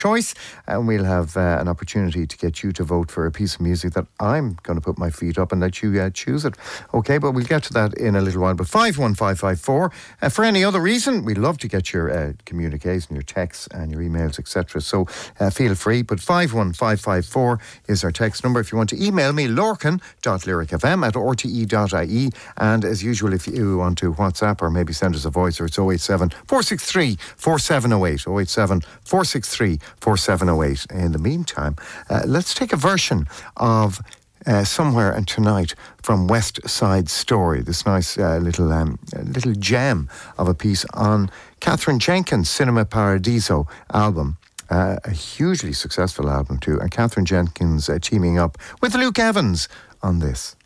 choice, and we'll have an opportunity to get you to vote for a piece of music that I'm going to put my feet up and let you choose it. Okay, but we'll get to that in a little while. But 51554, for any other reason, we'd love to get your communication, your texts and your emails, etc. So feel free. But 51554 is our text number. If you want to email me, lorcan.lyricfm@rte.ie. And as usual, if you want to WhatsApp or maybe send us a voice, or it's 087 463 4708, 087 463 4708. In the meantime, let's take a version of Somewhere and Tonight from West Side Story, this nice little gem of a piece on Catherine Jenkins' Cinema Paradiso album. A hugely successful album too, and Catherine Jenkins teaming up with Luke Evans on this.